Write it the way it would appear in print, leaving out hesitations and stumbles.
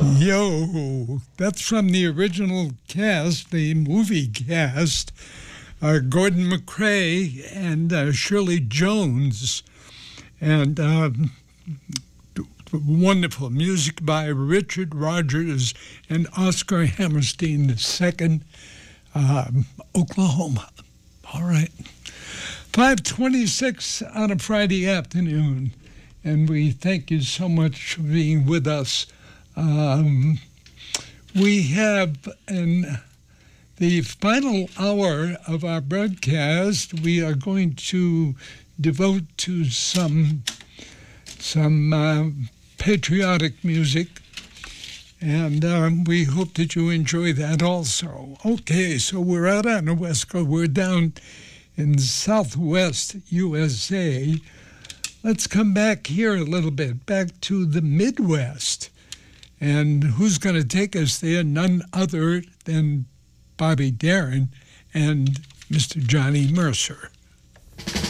Yo, that's from the original cast, the movie cast. Gordon McRae and Shirley Jones. And wonderful music by Richard Rodgers and Oscar Hammerstein II, Oklahoma. All right. 5:26 on a Friday afternoon, and we thank you so much for being with us. We have in the final hour of our broadcast, we are going to devote to some patriotic music, and we hope that you enjoy that also. Okay, so we're out on the West Coast. We're down in Southwest USA. Let's come back here a little bit, back to the Midwest. And who's going to take us there? None other than Bobby Darin and Mr. Johnny Mercer.